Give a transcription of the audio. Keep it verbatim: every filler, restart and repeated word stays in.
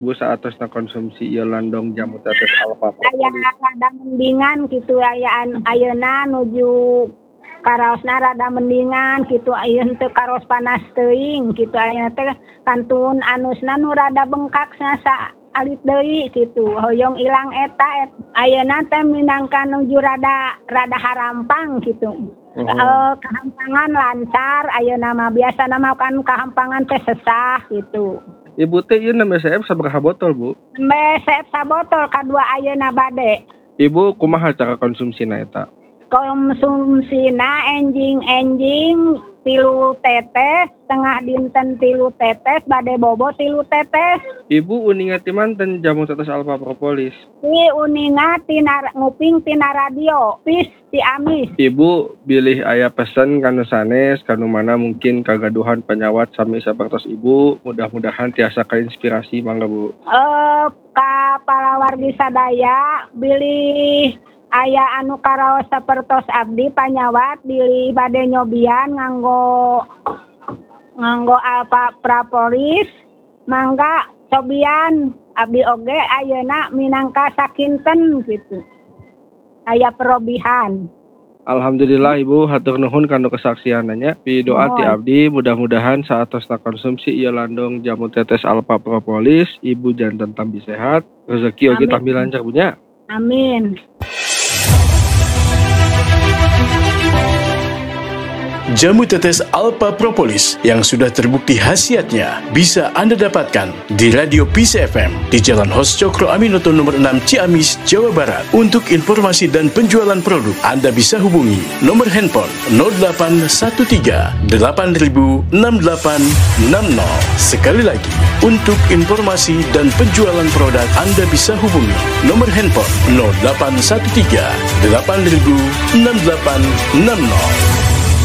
Bu saatosna konsumsi ieu landong jamu tetes alfa Aya rada mendingan gitu aya ayeuna nuju karaosna rada mendingan gitu ayeuna teu karos panas teuing gitu ayeuna teh kantun anusna nu rada bengkakna sa alit deui gitu hoyong ilang eta et, ayeuna teh minangka nuju rada rada harampang gitu. Uh-huh. Uh, kehampangan lancar ayeuna mah biasa nama kan kehampangan teh sesah gitu. Ibu teh ieu nembe seep sabaraha botol, Bu? Nembe seep sabotol kadua ayeuna bade. Ibu kumaha cara konsumsina eta? Konsumsina enjing-enjing tilu tetes, tengah dinten tilu tetes, bade bobo tilu tetes. Ibu uninga ti manten jamu tetes alfa propolis? Ti uninga tina nguping tina radio, pis ti amis. Ibu bilih aya pesen kanu sanes, kanu mana mungkin kagaduhan penyawat sami sapertos ibu, mudah-mudahan tiasa kainspirasi mangga Bu. Eh ka palawargi sadaya bilih aya anu karaos sapertos abdi panyawat bilih bade nyobian nganggo nganggo alfa propolis mangga cobian abdi oge ayeuna minangka sakinten gitu aya perobihan. Alhamdulillah Ibu hatur nuhun kanu kesaksiananya pi doa ti abdi mudah-mudahan saatosna konsumsi ieu landong jamu tetes alfa propolis Ibu janten tambi sehat rezeki oge tambi lancar punya. Amin. Jamu tetes alfa propolis yang sudah terbukti khasiatnya bisa Anda dapatkan di Radio P C F M di Jalan Hos Cokro Aminoto nomor enam Ciamis, Jawa Barat. Untuk informasi dan penjualan produk Anda bisa hubungi nomor handphone nol delapan satu tiga delapan nol enam delapan enam nol. Sekali lagi, untuk informasi dan penjualan produk Anda bisa hubungi nomor handphone nol delapan satu tiga delapan nol enam delapan enam nol.